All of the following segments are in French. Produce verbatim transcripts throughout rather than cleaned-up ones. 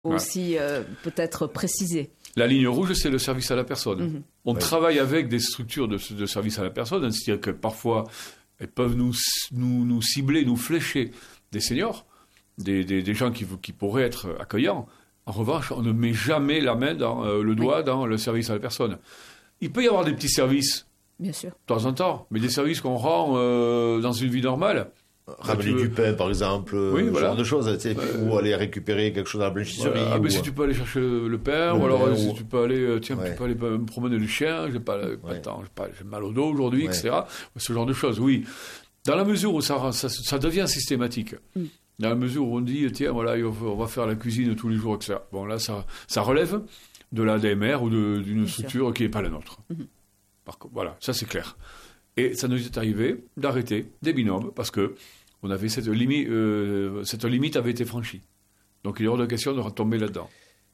aussi euh, peut-être préciser. La ligne rouge, c'est le service à la personne. Mmh. On oui. travaille avec des structures de, de service à la personne, c'est-à-dire que parfois, elles peuvent nous, nous, nous cibler, nous flécher des seniors, des, des, des gens qui, qui pourraient être accueillants. En revanche, on ne met jamais la main, dans, euh, le doigt oui. dans le service à la personne. Il peut y avoir des petits services, bien sûr, de temps en temps, mais des services qu'on rend euh, dans une vie normale. Ramener du pain, par exemple, oui, ce voilà. genre de choses, tu sais, euh, ou aller récupérer quelque chose à la blanchisserie. Voilà. Ah, mais ou... si tu peux aller chercher le, le pain, le ou alors pain, si ou... tu peux aller, tiens, ouais. tu peux aller me promener le chien, j'ai pas, ouais. pas le temps, j'ai, pas, j'ai mal au dos aujourd'hui, ouais. et cetera. Ce genre de choses, oui. Dans la mesure où ça, ça, ça devient systématique, mm. dans la mesure où on dit, tiens, voilà, on va faire la cuisine tous les jours, et cetera. Bon, là, ça, ça relève de l'A D M R ou de, d'une Bien structure sûr. Qui n'est pas la nôtre. Mm-hmm. Par contre, voilà, ça c'est clair. Et ça nous est arrivé d'arrêter des binômes parce que on avait cette limite, euh, cette limite avait été franchie. Donc il est hors de question de retomber là-dedans.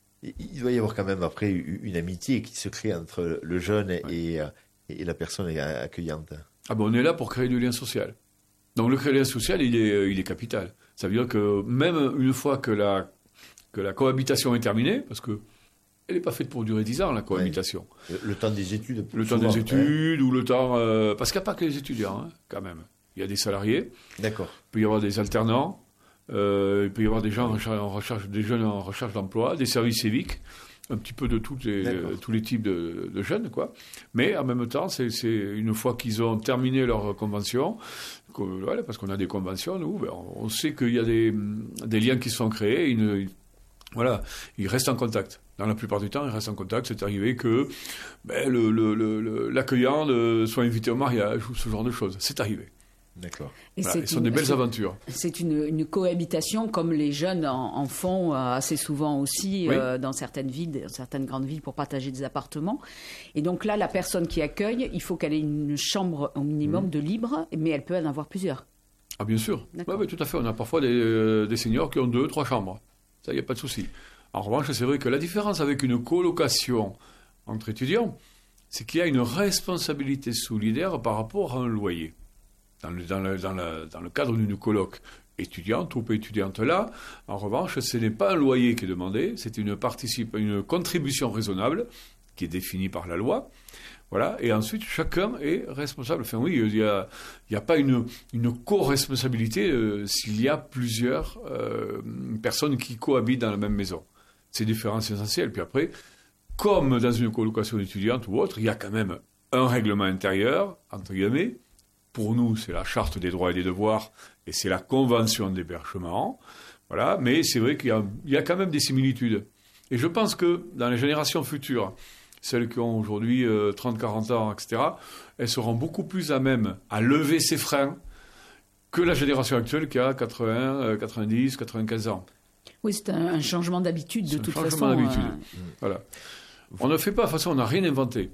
Il doit y avoir quand même après une amitié qui se crée entre le jeune ouais. et, et la personne accueillante. Ah ben on est là pour créer du lien social. Donc le lien social, il est, il est capital. Ça veut dire que même une fois que la, que la cohabitation est terminée, parce que elle n'est pas faite pour durer dix ans, la cohabitation. Ouais. Le, le temps des études. Le souvent, temps des études, ouais. ou le temps... Euh, parce qu'il n'y a pas que les étudiants, hein, quand même. Il y a des salariés. D'accord. Il peut y avoir des alternants. Euh, il peut y avoir des gens en recherche, des jeunes en recherche d'emploi, des services civiques, un petit peu de toutes les, euh, tous les types de, de jeunes, quoi. Mais en même temps, c'est, c'est une fois qu'ils ont terminé leur convention, que, voilà, parce qu'on a des conventions, nous, ben, on sait qu'il y a des, des liens qui sont créés. Une, voilà, ils restent en contact. Dans la plupart du temps, ils restent en contact. C'est arrivé que ben, le, le, le, l'accueillant de, soit invité au mariage ou ce genre de choses. C'est arrivé. D'accord. Et voilà, c'est ce sont une, des belles c'est, aventures. C'est une, une cohabitation comme les jeunes en, en font assez souvent aussi oui. euh, dans certaines villes, dans certaines grandes villes pour partager des appartements. Et donc là, la personne qui accueille, il faut qu'elle ait une chambre au minimum mmh. de libre, mais elle peut en avoir plusieurs. Ah bien sûr. Oui, oui, tout à fait. On a parfois des, euh, des seniors qui ont deux, trois chambres. Ça, il n'y a pas de souci. En revanche, c'est vrai que la différence avec une colocation entre étudiants, c'est qu'il y a une responsabilité solidaire par rapport à un loyer. Dans le, dans, le, dans, le, dans le cadre d'une coloc étudiante ou pas étudiante là, en revanche, ce n'est pas un loyer qui est demandé, c'est une, participe, une contribution raisonnable qui est définie par la loi. Voilà, et ensuite, chacun est responsable. Enfin oui, il n'y a, il y a pas une, une co-responsabilité euh, s'il y a plusieurs euh, personnes qui cohabitent dans la même maison. C'est une différence essentielle. Puis après, comme dans une colocation étudiante ou autre, il y a quand même un règlement intérieur, entre guillemets. Pour nous, c'est la charte des droits et des devoirs et c'est la convention d'hébergement. Voilà, mais c'est vrai qu'il y a, il y a quand même des similitudes. Et je pense que dans les générations futures, celles qui ont aujourd'hui euh, trente, quarante ans, et cetera, elles seront beaucoup plus à même à lever ces freins que la génération actuelle qui a quatre-vingts, quatre-vingt-dix, quatre-vingt-quinze ans. Oui, c'est un, un changement d'habitude de c'est toute un façon. changement d'habitude. Euh... Voilà. On ne fait pas, de toute façon, on n'a rien inventé.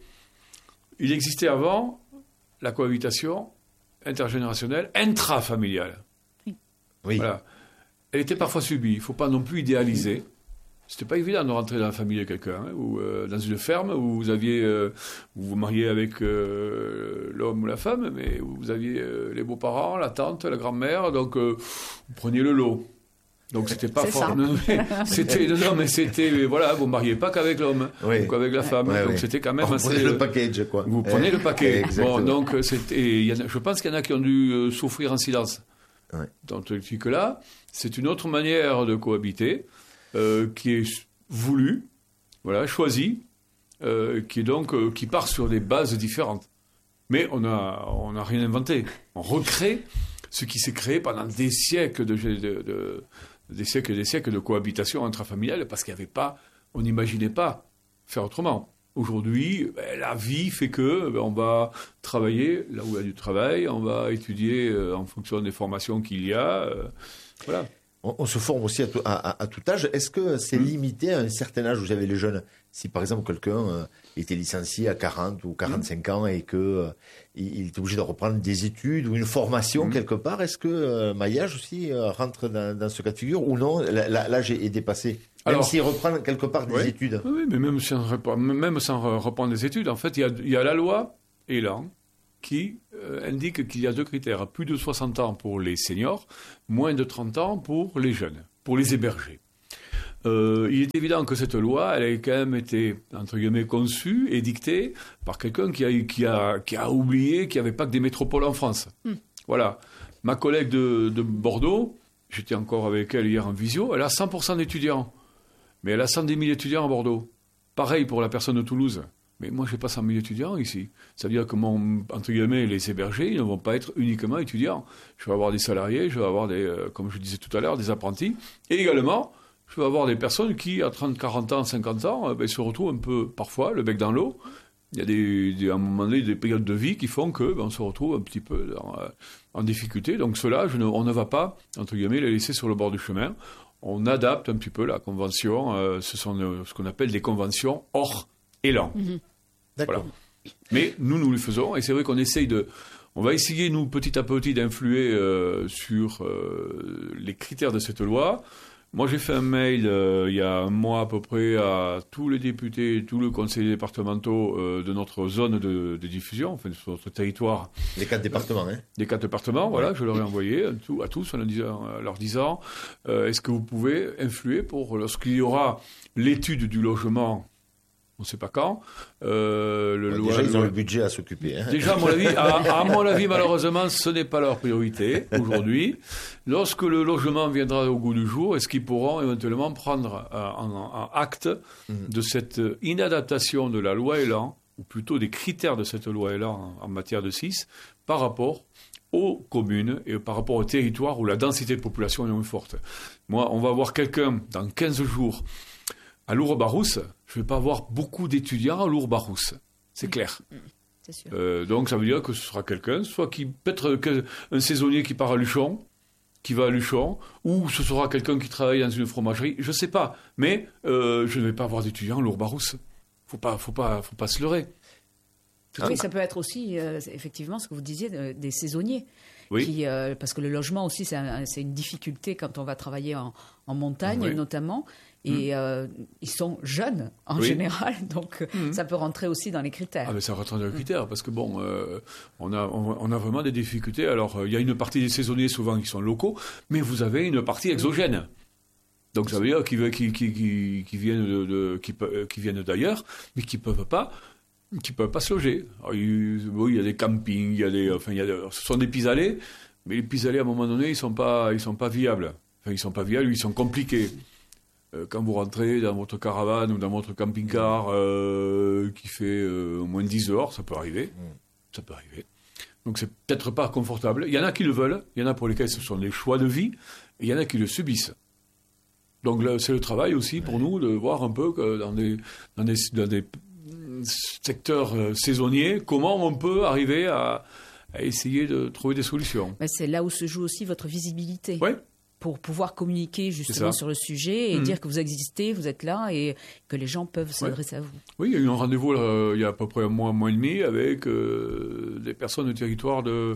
Il existait avant la cohabitation intergénérationnelle, intrafamiliale. Oui. oui. Voilà. Elle était parfois subie. Il ne faut pas non plus idéaliser. C'était pas évident de rentrer dans la famille de quelqu'un, hein, ou euh, dans une ferme où vous aviez, euh, vous vous mariez avec euh, l'homme ou la femme, mais où vous aviez euh, les beaux-parents, la tante, la grand-mère, donc euh, vous preniez le lot. Donc c'était pas fort. Non, c'était non, mais c'était voilà, vous mariez pas qu'avec l'homme, oui. ou qu'avec la femme. Oui, donc oui. C'était quand même. Vous assez, prenez le package, quoi. Vous prenez le paquet. Bon, donc c'était. Il y en a, je pense qu'il y en a qui ont dû euh, souffrir en silence. Ouais. Dans ce truc-là, c'est une autre manière de cohabiter. Euh, qui est voulu, voilà, choisi, euh, qui est donc euh, qui part sur des bases différentes. Mais on a on n'a rien inventé. On recrée ce qui s'est créé pendant des siècles de, de, de des siècles et des siècles de cohabitation intrafamiliale, parce qu'il n'y avait pas, on n'imaginait pas faire autrement. Aujourd'hui, ben, la vie fait que ben, on va travailler là où il y a du travail, on va étudier euh, en fonction des formations qu'il y a, euh, voilà. On, on se forme aussi à tout, à, à, à tout âge. Est-ce que c'est mmh. limité à un certain âge où j'avais les jeunes? Si par exemple quelqu'un euh, était licencié à quarante ou quarante-cinq mmh. ans et que euh, il, il est obligé de reprendre des études ou une formation mmh. quelque part, est-ce que euh, maillage aussi euh, rentre dans, dans ce cas de figure ou non? L'âge est, est dépassé. Même Alors, s'il reprend quelque part des oui, études. Oui, mais même sans, même sans reprendre des études, en fait, il y a, il y a la loi Elan qui euh, indique qu'il y a deux critères. Plus de soixante ans pour les seniors, moins de trente ans pour les jeunes, pour les héberger. euh, il est évident que cette loi, elle a quand même été, entre guillemets, conçue et dictée par quelqu'un qui a, qui a, qui a oublié qu'il n'y avait pas que des métropoles en France. Mm. Voilà. Ma collègue de, de Bordeaux, j'étais encore avec elle hier en visio, elle a cent pour cent d'étudiants. Mais elle a cent dix mille étudiants à Bordeaux. Pareil pour la personne de Toulouse. Mais moi, je n'ai pas cent mille étudiants ici. Ça veut dire que, mon, entre guillemets, les hébergés, ils ne vont pas être uniquement étudiants. Je vais avoir des salariés, je vais avoir, des, euh, comme je disais tout à l'heure, des apprentis. Et également, je vais avoir des personnes qui, à trente, quarante ans, cinquante ans, euh, ben, se retrouvent un peu, parfois, le bec dans l'eau. Il y a des, des, à un moment donné des périodes de vie qui font que ben, on se retrouve un petit peu dans, euh, en difficulté. Donc cela, je ne, on ne va pas, entre guillemets, les laisser sur le bord du chemin. On adapte un petit peu la convention. Euh, ce sont euh, ce qu'on appelle des conventions hors élan. Mmh. D'accord. Voilà. Mais nous, nous le faisons. Et c'est vrai qu'on essaye de... On va essayer, nous, petit à petit, d'influer euh, sur euh, les critères de cette loi. Moi, j'ai fait un mail euh, il y a un mois à peu près à tous les députés et tous les conseillers départementaux euh, de notre zone de, de diffusion, enfin de notre territoire. Les quatre départements, hein. Les quatre départements, ouais. Voilà, je leur ai envoyé à, tout, à tous en leur disant, leur disant euh, est-ce que vous pouvez influer pour, lorsqu'il y aura l'étude du logement, on ne sait pas quand. Euh, le ouais, loi, déjà, ils loi... ont le budget à s'occuper. Hein. Déjà, à mon avis, à, à mon avis, malheureusement, ce n'est pas leur priorité aujourd'hui. Lorsque le logement viendra au goût du jour, est-ce qu'ils pourront éventuellement prendre euh, en, en acte mmh. de cette inadaptation de la loi Elan, ou plutôt des critères de cette loi Elan en, en matière de S I S, par rapport aux communes et par rapport aux territoires où la densité de population est moins forte. Moi, on va avoir quelqu'un dans quinze jours à Lourdes-Barousse, je ne vais pas avoir beaucoup d'étudiants à Lourdes-Barousse. C'est clair. Mmh, c'est sûr. Euh, donc, ça veut dire que ce sera quelqu'un, soit qui peut-être un saisonnier qui part à Luchon, qui va à Luchon, ou ce sera quelqu'un qui travaille dans une fromagerie, je ne sais pas. Mais euh, je ne vais pas avoir d'étudiants à Lourdes-Barousse. Il ne faut pas, faut pas, faut pas se leurrer. Oui, ça peut être aussi, euh, effectivement, ce que vous disiez, de, des saisonniers. Oui. Qui, euh, parce que le logement aussi, c'est, un, c'est une difficulté quand on va travailler en, en montagne, oui. notamment. Et mmh. euh, ils sont jeunes, en oui. général, donc mmh. ça peut rentrer aussi dans les critères. Ah, mais ça rentre dans les critères, parce que bon, euh, on, a, on, on a vraiment des difficultés. Alors, il euh, y a une partie des saisonniers, souvent, qui sont locaux, mais vous avez une partie exogène. Donc, ça veut dire qu'ils qui, qui, qui, qui viennent, de, de, qui, qui viennent d'ailleurs, mais qui ne peuvent pas... qui ne peuvent pas se loger. Alors, il, oui, il y a des campings, il y a des, enfin, il y a des, ce sont des pis-aller, mais les pis-aller, à un moment donné, ils ne sont pas, ils sont pas viables. Enfin, ils ne sont pas viables, ils sont compliqués. Euh, quand vous rentrez dans votre caravane ou dans votre camping-car euh, qui fait euh, au moins dix dehors, ça peut arriver. Ça peut arriver. Donc, c'est peut-être pas confortable. Il y en a qui le veulent, il y en a pour lesquels ce sont des choix de vie, et il y en a qui le subissent. Donc, là, c'est le travail aussi pour nous de voir un peu que dans des... Dans des, dans des secteur euh, saisonnier, comment on peut arriver à, à essayer de trouver des solutions. Ben c'est là où se joue aussi votre visibilité. Oui. Pour pouvoir communiquer justement sur le sujet et mmh. dire que vous existez, vous êtes là et que les gens peuvent s'adresser ouais. à vous. Oui, il y a eu un rendez-vous là, il y a à peu près un mois, un mois et demi avec euh, des personnes du territoire de,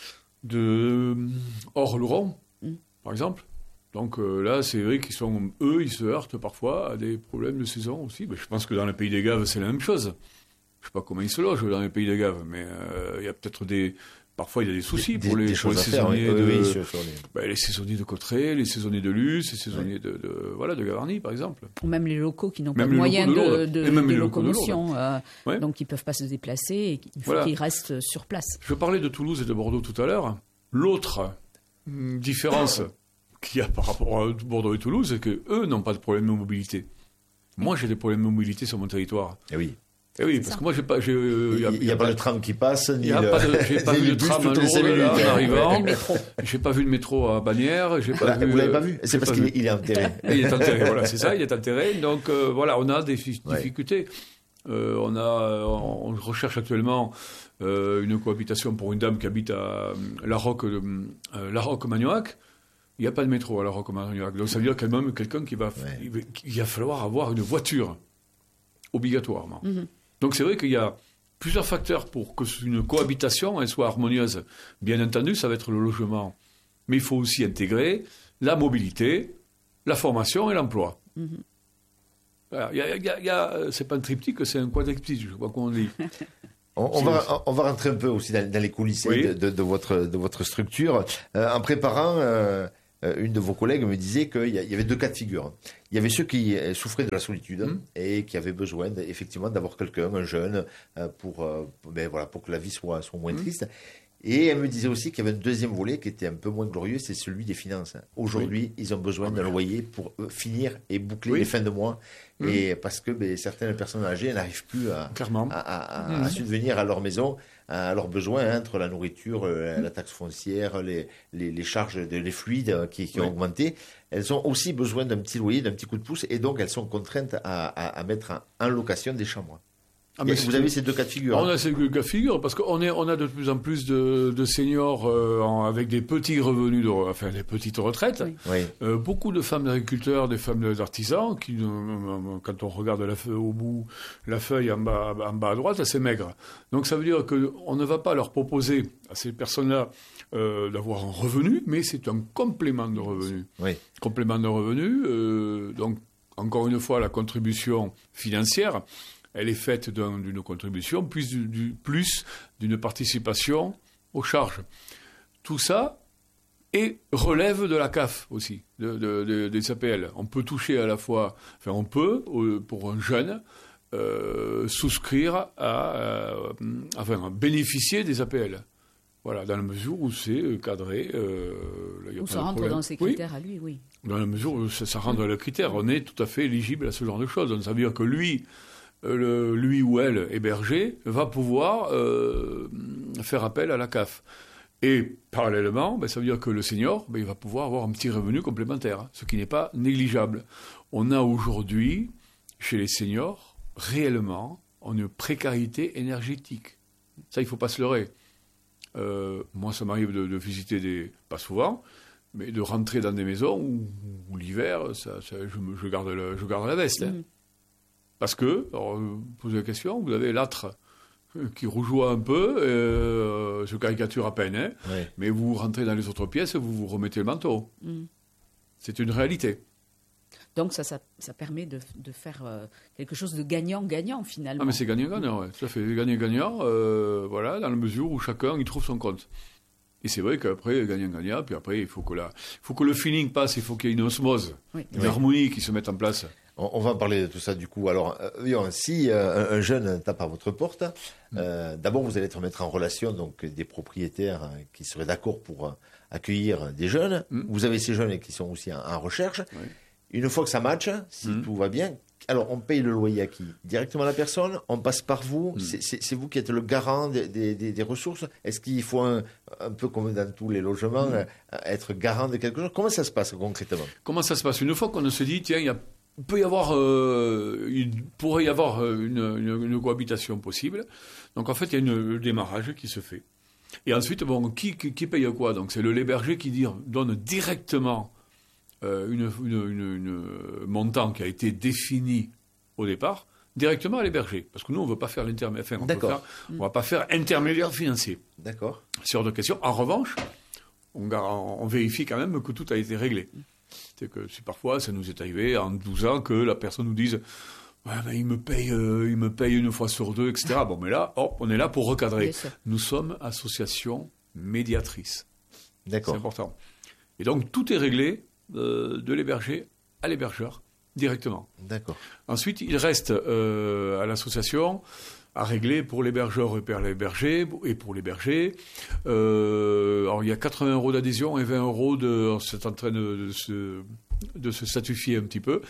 de Hors-Louron, mmh. par exemple. Donc euh, là, c'est vrai qu'ils sont, eux, ils se heurtent parfois à des problèmes de saison aussi. Ben, je pense que dans le pays des Gaves, c'est la même chose. Je ne sais pas comment ils se logent dans le pays des Gaves, mais euh, il y a peut-être des... Parfois, il y a des soucis des, pour les, des pour les saisonniers faire, de... Oui, oui, sur, sur les... Ben, les saisonniers de Cotterêts, les saisonniers de Luce, les saisonniers oui. de, de, voilà, de Gavarnie, par exemple. Ou même les locaux qui n'ont pas de moyens de, de, de, de locomotion, euh, ouais. donc ils ne peuvent pas se déplacer et il faut voilà. qu'ils restent sur place. Je parlais de Toulouse et de Bordeaux tout à l'heure. L'autre différence... qu'il y a par rapport à Bordeaux et Toulouse, c'est qu'eux n'ont pas de problème de mobilité. Moi, j'ai des problèmes de mobilité sur mon territoire. Eh oui. Eh oui, parce ça. que moi, j'ai pas... J'ai, euh, il n'y a, y a, a pas de tram qui passe, ni il y a le... pas de, j'ai pas vu de tram à Lourdes, là, en arrivant. J'ai pas vu de métro à Bagnères. J'ai pas voilà, vu, vous l'avez pas vu? C'est parce qu'il est, il est enterré. Il est enterré, voilà, c'est ça, il est enterré. Donc, euh, voilà, on a des difficultés. Ouais. Euh, on, a, on recherche actuellement euh, une cohabitation pour une dame qui habite à La Roque, euh, La Roque-Magnoac. Il n'y a pas de métro à La Roque-Magnoac. Donc ça veut dire quand même quelqu'un qui va, ouais. il va falloir avoir une voiture, obligatoirement. Mm-hmm. Donc c'est vrai qu'il y a plusieurs facteurs pour que une cohabitation elle soit harmonieuse. Bien entendu, ça va être le logement. Mais il faut aussi intégrer la mobilité, la formation et l'emploi. Mm-hmm. Voilà. Il y a, il y a, il y a, c'est pas un triptyque, c'est un quadriptyque, je crois qu'on dit. On, on, va, on va rentrer un peu aussi dans, dans les coulisses oui. de, de, de, votre, de votre structure. Euh, en préparant... Euh, euh, une de vos collègues me disait qu'il y, y avait deux cas de figure. Il y avait ceux qui souffraient de la solitude mmh. et qui avaient besoin effectivement d'avoir quelqu'un, un jeune, euh, pour, euh, ben, voilà, pour que la vie soit, soit moins mmh. triste. Et elle me disait aussi qu'il y avait un deuxième volet qui était un peu moins glorieux, c'est celui des finances. Aujourd'hui, oui. ils ont besoin d'un loyer pour finir et boucler oui. les fins de mois. Mmh. Et parce que ben, certaines personnes âgées n'arrivent plus à, à, à, à, mmh. à subvenir à leur maison, à leurs besoins, hein, entre la nourriture, mmh. la taxe foncière, les, les, les charges, de, les fluides qui, qui oui. ont augmenté. Elles ont aussi besoin d'un petit loyer, d'un petit coup de pouce. Et donc, elles sont contraintes à, à, à mettre en location des chambres. Ah, mais vous avez ces deux cas de figure. On a ces deux cas de figure parce qu'on est, on a de plus en plus de, de seniors euh, en, avec des petits revenus, de, enfin des petites retraites. Oui. Oui. Euh, beaucoup de femmes d'agriculteurs, des femmes d'artisans, qui, euh, quand on regarde la feuille, au bout, la feuille en bas, en bas à droite, c'est maigre. Donc ça veut dire qu'on ne va pas leur proposer à ces personnes-là euh, d'avoir un revenu, mais c'est un complément de revenu. Oui. Complément de revenu. Euh, donc encore une fois, la contribution financière. Elle est faite d'un, d'une contribution, plus, du, du, plus d'une participation aux charges. Tout ça et relève de la C A F aussi, de, de, de, des A P L. On peut toucher à la fois, enfin on peut, pour un jeune, euh, souscrire à, euh, enfin bénéficier des A P L. Voilà, dans la mesure où c'est cadré. Euh, où ça rentre dans ses critères oui. à lui, oui. Dans la mesure où ça, ça rentre dans le critère, on est tout à fait éligible à ce genre de choses. Donc ça veut dire que lui... Le, lui ou elle hébergé va pouvoir euh, faire appel à la C A F. Et parallèlement, ben, ça veut dire que le senior, ben, il va pouvoir avoir un petit revenu complémentaire, ce qui n'est pas négligeable. On a aujourd'hui, chez les seniors, réellement, une précarité énergétique. Ça, il ne faut pas se leurrer. Euh, moi, ça m'arrive de, de visiter des... pas souvent, mais de rentrer dans des maisons où, où l'hiver, ça, ça, je, me, je, garde le, je garde la veste. Hein. Mmh. Parce que, alors, vous posez la question, vous avez l'âtre qui rougeoie un peu, euh, se caricature à peine, hein, oui. mais vous rentrez dans les autres pièces, vous vous remettez le manteau. Mm. C'est une réalité. Donc ça, ça, ça permet de, de faire euh, quelque chose de gagnant-gagnant finalement. Ah mais c'est gagnant-gagnant, oui. Tout à fait. Gagnant-gagnant, euh, voilà, dans la mesure où chacun y trouve son compte. Et c'est vrai qu'après, gagnant-gagnant, puis après, il faut que, la, il faut que le feeling passe, il faut qu'il y ait une osmose, oui. une oui. harmonie qui se mette en place. On va en parler de tout ça du coup. Alors, euh, si euh, un jeune tape à votre porte, euh, d'abord vous allez être mettre en relation donc des propriétaires qui seraient d'accord pour euh, accueillir des jeunes. Mm. Vous avez ces jeunes qui sont aussi en, en recherche. Oui. Une fois que ça matche, si mm. tout va bien, alors on paye le loyer à qui? Directement à la personne? On passe par vous? mm. c'est, c'est, c'est vous qui êtes le garant des, des, des, des ressources? Est-ce qu'il faut un, un peu comme dans tous les logements mm. être garant de quelque chose? Comment ça se passe concrètement? Comment ça se passe? Une fois qu'on se dit, tiens, il y a Il peut y avoir, euh, il pourrait y avoir une, une, une cohabitation possible. Donc en fait, il y a une, un démarrage qui se fait. Et ensuite, bon, qui, qui, qui paye quoi? Donc c'est le l'héberger qui dit, donne directement euh, une, une, une, une montant qui a été défini au départ, directement à l'héberger. Parce que nous, on ne veut pas faire l'intermédiaire. Enfin, on D'accord. ne va pas faire intermédiaire financier. D'accord. C'est hors de question. En revanche, on, on vérifie quand même que tout a été réglé. C'est que si parfois ça nous est arrivé en douze ans que la personne nous dise ouais, ben, il me paye euh, il me paye une fois sur deux, et cetera. Bon, mais là, hop, on est là pour recadrer. Nous sommes association médiatrice. D'accord. C'est important. Et donc tout est réglé euh, de l'héberger à l'hébergeur directement. D'accord. Ensuite, il reste euh, à l'association à régler pour l'hébergeur et pour l'héberger, et pour l'héberger. Euh, alors, il y a quatre-vingts euros d'adhésion et vingt euros de... C'est en train de, de, se, de se statifier un petit peu.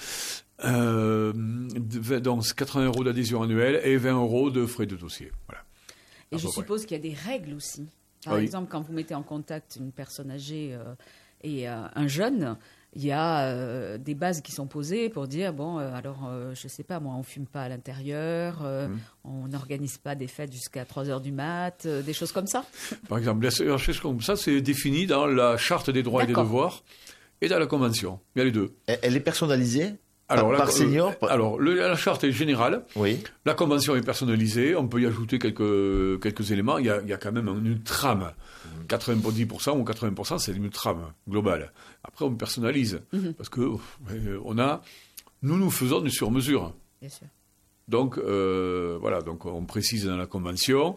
Euh, donc, quatre-vingts euros d'adhésion annuelle et vingt euros de frais de dossier. Voilà. Et je suppose qu'il y a des règles aussi. Par oui. exemple, quand vous mettez en contact une personne âgée euh, et euh, un jeune... Il y a euh, des bases qui sont posées pour dire, bon, euh, alors, euh, je ne sais pas, moi, on ne fume pas à l'intérieur, euh, mmh. on n'organise pas des fêtes jusqu'à trois heures du mat, euh, des choses comme ça. Par exemple, des choses comme ça, c'est défini dans la Charte des droits D'accord. et des devoirs et dans la Convention. Il y a les deux. Elle est personnalisée alors, par, la, par senior euh, Alors, le, la Charte est générale. Oui. La Convention est personnalisée. On peut y ajouter quelques, quelques éléments. Il y, a, il y a quand même une trame. quatre-vingt-dix pour cent ou quatre-vingts pour cent, c'est une trame globale. Après, on personnalise. Mm-hmm. Parce que euh, on a, nous, nous faisons du sur-mesure. Bien sûr. Donc, euh, voilà. Donc, on précise dans la Convention.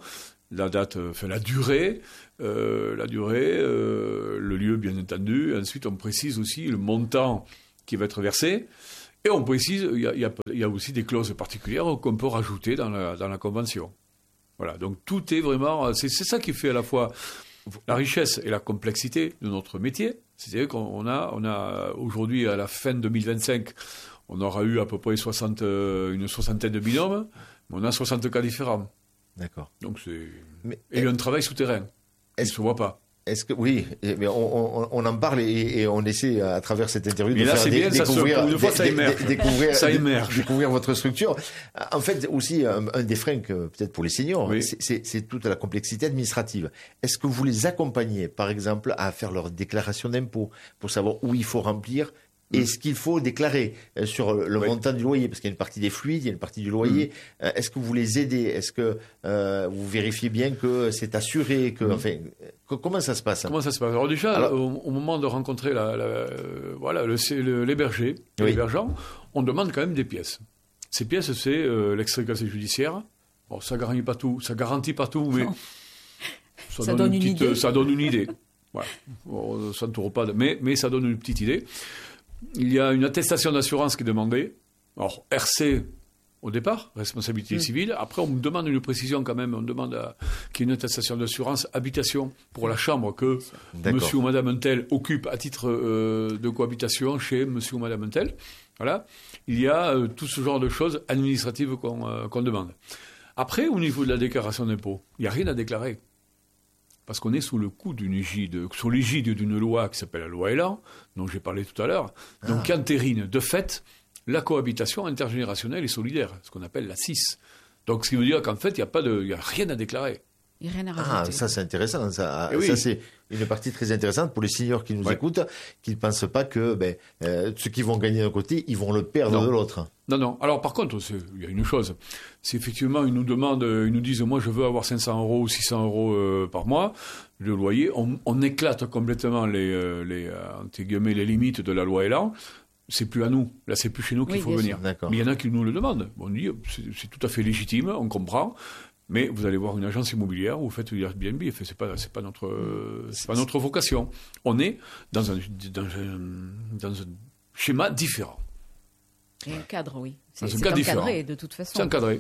la date, enfin la durée, euh, la durée, euh, le lieu bien entendu. Ensuite, on précise aussi le montant qui va être versé. Et on précise, il y a, il y a, il y a aussi des clauses particulières qu'on peut rajouter dans la, dans la convention. Voilà, donc tout est vraiment... C'est, c'est ça qui fait à la fois la richesse et la complexité de notre métier. C'est-à-dire qu'on a, on a aujourd'hui, à la fin deux mille vingt-cinq, on aura eu à peu près soixante, une soixantaine de binômes, mais on a soixante cas différents. D'accord. Donc c'est... Mais, et il y a un travail souterrain. Est-ce qu'il ne se voit pas? Est-ce que oui, mais on, on, on en parle et, et on essaie à travers cette interview mais de là, faire c'est dé- bien, découvrir, ça se, une fois, ça émerge. dé- découvrir, ça dé- émerge. découvrir votre structure. En fait, aussi un, un des freins que peut-être pour les seniors, oui. c'est, c'est, c'est toute la complexité administrative. Est-ce que vous les accompagnez, par exemple, à faire leur déclaration d'impôt pour savoir où il faut remplir? Et ce qu'il faut déclarer sur le oui. montant du loyer, parce qu'il y a une partie des fluides, il y a une partie du loyer. Mmh. Est-ce que vous les aidez? Est-ce que euh, vous vérifiez bien que c'est assuré que, mmh. enfin, comment ça se passe? Comment ça se passe? Alors déjà, Alors, au, au moment de rencontrer la, la, euh, voilà, le, le, l'héberger, oui. l'hébergeant, on demande quand même des pièces. Ces pièces, c'est euh, l'extrait de casier judiciaire. Bon, ça garantit pas tout, ça garantit pas tout, mais ça, ça donne, donne une, une petite, idée. Ça donne une idée. Voilà. Bon, ça ne tourne pas, de, mais, mais ça donne une petite idée. Il y a une attestation d'assurance qui est demandée. Alors, R C au départ, responsabilité mmh. civile. Après, on me demande une précision quand même. On demande à, qu'il y ait une attestation d'assurance habitation pour la chambre que D'accord. monsieur ou madame un tel occupe à titre euh, de cohabitation chez monsieur ou madame un tel. Voilà. Il y a euh, tout ce genre de choses administratives qu'on, euh, qu'on demande. Après, au niveau de la déclaration d'impôt, il n'y a rien à déclarer. Parce qu'on est sous le coup d'une égide, sous l'égide d'une loi qui s'appelle la loi Elan, dont j'ai parlé tout à l'heure, ah. donc qui entérine de fait la cohabitation intergénérationnelle et solidaire, ce qu'on appelle la C I S. Donc ce qui veut dire qu'en fait, il n'y a, pas de, y a rien à déclarer. Il n'y a rien à rajouter. Ah, ça c'est intéressant. Ça, oui. ça c'est une partie très intéressante pour les seniors qui nous ouais. écoutent, qui ne pensent pas que ben, euh, ceux qui vont gagner d'un côté, ils vont le perdre non. de l'autre. Non, non. Alors par contre, il y a une chose. Si effectivement ils nous demandent, ils nous disent, moi je veux avoir cinq cents euros ou six cents euros euh, par mois, le loyer, on, on éclate complètement les, euh, les, euh, entre guillemets, les limites de la loi Elan. C'est plus à nous. Là, c'est plus chez nous qu'il oui, faut venir. Mais il y en a qui nous le demandent. Bon, on dit, c'est, c'est tout à fait légitime, on comprend. Mais vous allez voir une agence immobilière où vous faites du Airbnb. C'est pas, c'est pas notre, c'est pas notre vocation. On est dans un, dans un, dans un schéma différent. Et un cadre, oui. C'est, c'est encadré différent. De toute façon. C'est encadré.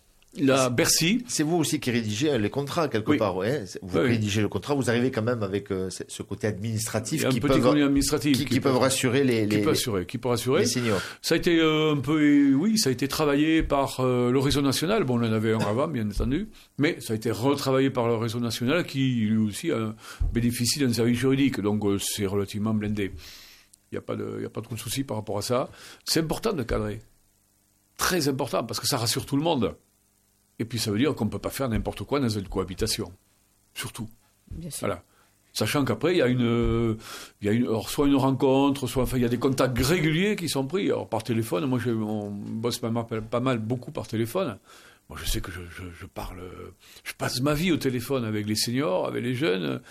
La Bercy. C'est vous aussi qui rédigez les contrats quelque oui. part. Ouais. Vous oui. rédigez le contrat, vous arrivez quand même avec euh, ce côté administratif qui, peuvent, administratif qui, qui, qui peuvent rassurer les, les, qui peut assurer, qui peut rassurer. les seniors. Ça a été euh, un peu, oui, ça a été travaillé par euh, le réseau national. Bon, on en avait un avant, bien entendu, mais ça a été retravaillé par le réseau national qui lui aussi euh, bénéficie d'un service juridique. Donc euh, c'est relativement blindé. Il n'y a pas de, il y a pas trop de soucis par rapport à ça. C'est important de cadrer, très important parce que ça rassure tout le monde. Et puis ça veut dire qu'on ne peut pas faire n'importe quoi dans une cohabitation. Surtout. Bien sûr. Voilà. Sachant qu'après, il y a une, il y a une, alors soit une rencontre, soit enfin, il y a des contacts réguliers qui sont pris. Alors par téléphone, moi je, on bosse pas mal, pas mal, beaucoup par téléphone. Moi je sais que je, je, je parle, je passe ma vie au téléphone avec les seniors, avec les jeunes.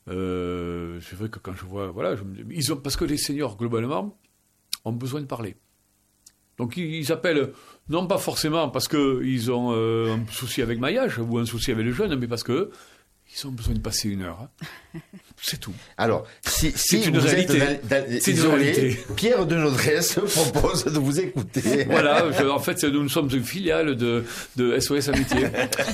Euh, c'est vrai que quand je vois, voilà, je me, ils ont, parce que les seniors, globalement, ont besoin de parler. Donc ils appellent, non pas forcément parce qu'ils ont euh, un souci avec maillage ou un souci avec les jeunes, mais parce que ils ont besoin de passer une heure. Hein. C'est tout. Alors, si, si c'est une vous réalité. Êtes dans, dans, c'est isolé, une réalité. Pierre de Nodresse propose de vous écouter. Voilà, je, en fait, nous sommes une filiale de, de S O S Amitié.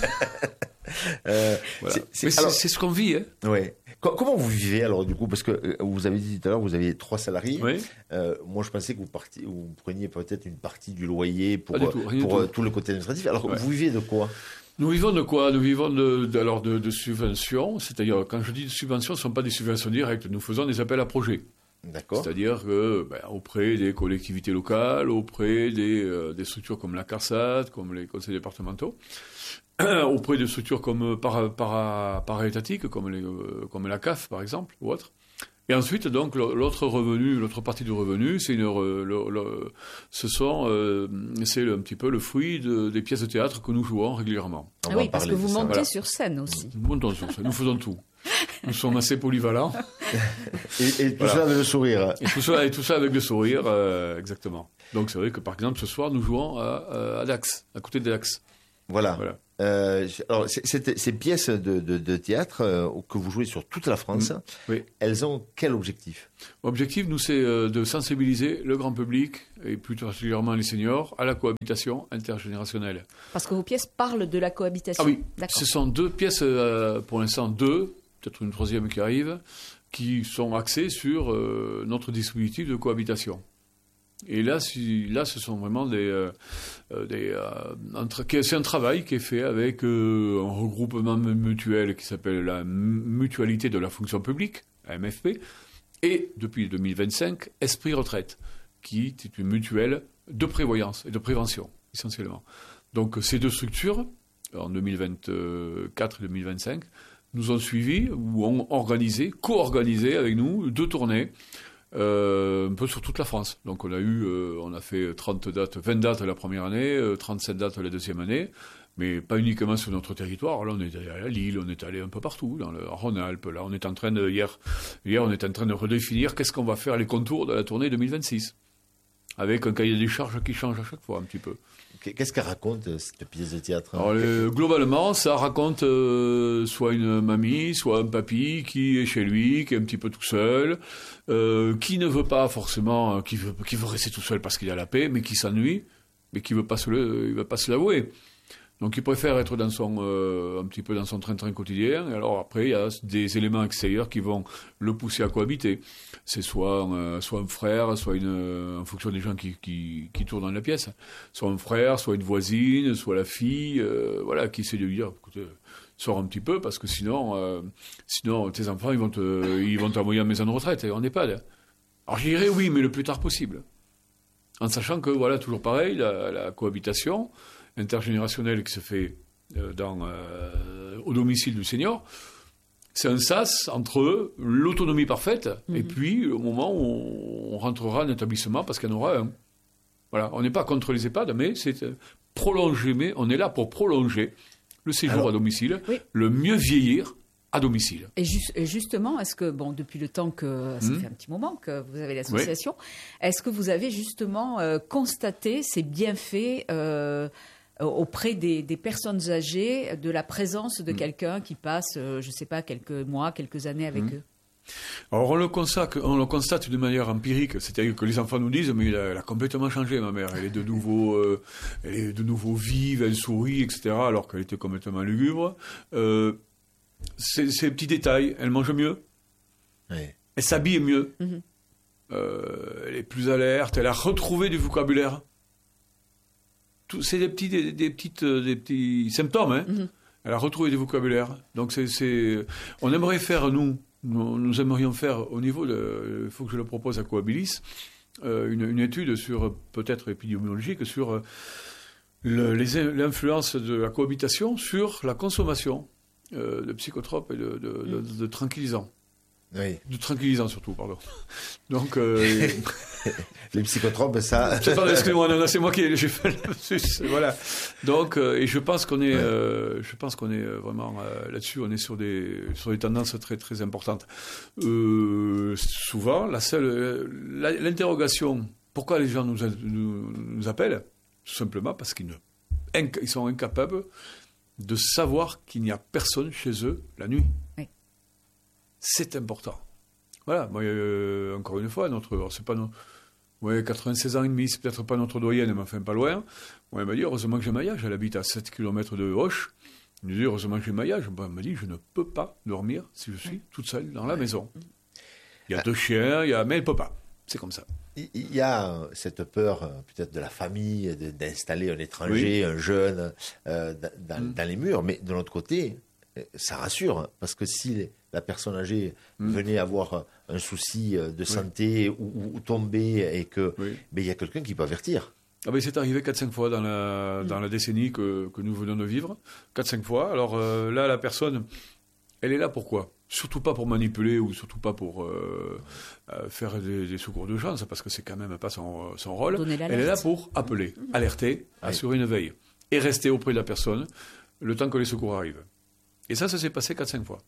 euh, voilà. c'est, c'est, mais alors, c'est, c'est ce qu'on vit. Hein. Oui. Comment vous vivez alors du coup, parce que vous avez dit tout à l'heure vous aviez trois salariés. Oui. Euh, moi je pensais que vous, partiez, vous preniez peut-être une partie du loyer pour, tout, pour tout. tout le côté administratif. Alors ouais. vous vivez de quoi? Nous vivons de quoi? Nous vivons de, de, alors de, de subventions. C'est-à-dire quand je dis de subventions, ce ne sont pas des subventions directes. Nous faisons des appels à projets. D'accord. C'est-à-dire que ben, auprès des collectivités locales, auprès des, euh, des structures comme la CARSAT, comme les conseils départementaux, auprès de structures comme para, para, para-étatiques, comme, les, euh, comme la C A F par exemple, ou autre. Et ensuite, donc, l'autre revenu, l'autre partie du revenu, c'est une, le, le, ce sont, euh, c'est un petit peu le fruit de, des pièces de théâtre que nous jouons régulièrement. Ah oui, parce que vous montez voilà. sur scène aussi. Nous montons sur scène, nous faisons tout. Nous sommes assez polyvalents. Et, et tout voilà. ça avec le sourire. Et tout ça, et tout ça avec le sourire, euh, exactement. Donc c'est vrai que par exemple, ce soir, nous jouons à, à Dax, à côté de Dax. Voilà. voilà. Euh, alors, c- c- ces pièces de, de, de théâtre euh, que vous jouez sur toute la France, mmh. oui. elles ont quel objectif ? L'objectif, nous, c'est euh, de sensibiliser le grand public, et plus particulièrement les seniors, à la cohabitation intergénérationnelle. Parce que vos pièces parlent de la cohabitation. Ah oui, D'accord. Ce sont deux pièces, euh, pour l'instant deux, peut-être une troisième qui arrive, qui sont axées sur euh, notre dispositif de cohabitation. Et là, si, là, ce sont vraiment des, euh, des euh, un tra- c'est un travail qui est fait avec euh, un regroupement mutuel qui s'appelle la Mutualité de la fonction publique, la M F P, et depuis deux mille vingt-cinq, Esprit Retraite, qui est une mutuelle de prévoyance et de prévention, essentiellement. Donc, ces deux structures, en deux mille vingt-quatre et deux mille vingt-cinq, nous ont suivis ou ont organisé, co-organisé avec nous deux tournées. Euh, un peu sur toute la France. Donc on a eu, euh, on a fait trente dates, vingt dates la première année, euh, trente-sept dates la deuxième année, mais pas uniquement sur notre territoire. Là on est allé à Lille, on est allé un peu partout, dans le Rhône-Alpes. Là on est en train de, hier, hier on est en train de redéfinir qu'est-ce qu'on va faire les contours de la tournée deux mille vingt-six. Avec un cahier des charges qui change à chaque fois un petit peu. Qu'est-ce qu'elle raconte, cette pièce de théâtre ? Alors, le, globalement, ça raconte euh, soit une mamie, soit un papy qui est chez lui, qui est un petit peu tout seul, euh, qui ne veut pas forcément, euh, qui, veut, qui veut rester tout seul parce qu'il a la paix, mais qui s'ennuie, mais qui ne veut pas se le, il veut pas se l'avouer. Donc il préfère être dans son, euh, un petit peu dans son train-train quotidien. Et alors après, il y a des éléments extérieurs qui vont le pousser à cohabiter. C'est soit, euh, soit un frère, soit une, euh, en fonction des gens qui, qui, qui tournent dans la pièce, soit un frère, soit une voisine, soit la fille, euh, voilà, qui essaie de lui dire, écoutez, sors un petit peu parce que sinon, euh, sinon tes enfants ils vont te, ils vont t'envoyer en maison de retraite en EHPAD. Alors je dirais oui, mais le plus tard possible, en sachant que voilà, toujours pareil, la, la cohabitation intergénérationnelle qui se fait euh, dans, euh, au domicile du senior, c'est un sas entre l'autonomie parfaite mmh. et puis au moment où on, on rentrera en établissement parce qu'il y en aura un. Voilà, on n'est pas contre les EHPAD, mais c'est euh, prolonger, mais on est là pour prolonger le séjour Alors, à domicile, oui. le mieux vieillir à domicile. Et, juste, et justement, est-ce que, bon, depuis le temps que, ça mmh. fait un petit moment que vous avez l'association, oui. est-ce que vous avez justement euh, constaté ces bienfaits euh, auprès des, des personnes âgées, de la présence de mmh. quelqu'un qui passe, euh, je ne sais pas, quelques mois, quelques années avec mmh. eux? Alors on le constate, on le constate de manière empirique, c'est-à-dire que les enfants nous disent mais elle a, elle a complètement changé ma mère, elle est de nouveau, euh, elle est de nouveau vive, elle sourit, et cetera. Alors qu'elle était complètement lugubre. Euh, ces, ces petits détails, elle mange mieux, oui. elle s'habille mieux, mmh. euh, elle est plus alerte, elle a retrouvé du vocabulaire. Tout, c'est des petits, des, des petites, des petits symptômes. Hein. Mmh. Elle a retrouvé du vocabulaire. Donc c'est, c'est, on aimerait faire nous. Nous, nous aimerions faire au niveau de, il faut que je le propose à Cohabilis, euh, une, une étude sur, peut-être épidémiologique, sur euh, le, les, l'influence de la cohabitation sur la consommation euh, de psychotropes et de, de, de, de, de tranquillisants. Oui. De tranquillisants surtout, pardon. Donc, euh, les psychotropes, ça. Attendez, excusez-moi, non, non, c'est moi qui j'ai fait le lapsus. Voilà. Donc, euh, et je pense qu'on est, ouais. euh, je pense qu'on est vraiment euh, là-dessus. On est sur des sur des tendances très très importantes. Euh, souvent, la seule la, l'interrogation. Pourquoi les gens nous, nous nous appellent? Tout simplement parce qu'ils ne, inc- ils sont incapables de savoir qu'il n'y a personne chez eux la nuit. Oui. C'est important. Voilà, moi, euh, encore une fois, notre, c'est pas nos, ouais, quatre-vingt-seize ans et demi, c'est peut-être pas notre doyenne, mais enfin pas loin. Moi, elle m'a dit, heureusement que j'ai maillage, elle habite à sept kilomètres de Hoche. Elle m'a dit, heureusement que j'ai maillage. Bon, elle m'a dit, je ne peux pas dormir si je suis toute seule dans la maison. Il y a deux chiens, il y a, mais elle ne peut pas. C'est comme ça. Il y a cette peur, peut-être, de la famille, de, d'installer un étranger, oui. un jeune, euh, dans, mmh. dans les murs, mais de l'autre côté, ça rassure, parce que si la personne âgée mmh. venait avoir un souci de santé oui. ou, ou tomber et que, oui. ben, il y a quelqu'un qui peut avertir. Ah ben, c'est arrivé quatre cinq fois dans la, mmh. dans la décennie que, que nous venons de vivre. quatre cinq fois. Alors euh, là, la personne, elle est là pourquoi ? Surtout pas pour manipuler ou surtout pas pour euh, euh, faire des, des secours d'urgence, parce que c'est quand même pas son, son rôle. Elle est là pour appeler, mmh. alerter, mmh. assurer une veille et rester auprès de la personne le temps que les secours arrivent. Et ça, ça s'est passé quatre cinq fois.